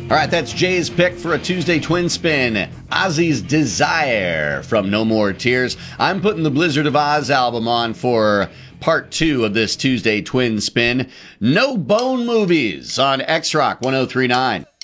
All right, that's Jay's pick for a Tuesday Twin Spin. Ozzy's Desire from No More Tears. I'm putting the Blizzard of Oz album on for part 2 of this Tuesday Twin Spin. No Bone Movies on X-Rock 1039.